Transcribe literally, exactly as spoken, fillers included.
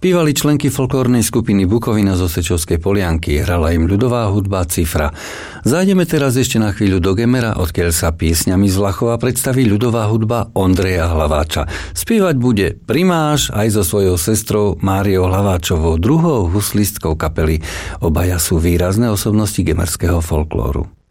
Spívali členky folklórnej skupiny Bukovina z Osečovskej Polianky, hrala im ľudová hudba Cifra. Zájdeme teraz ešte na chvíľu do Gemera, odkiaľ sa piesňami z Vlachova predstaví ľudová hudba Ondreja Hlaváča. Spievať bude Primáš aj so svojou sestrou Máriou Hlaváčovou, druhou huslistkou kapely. Obaja sú výrazné osobnosti gemerského folklóru.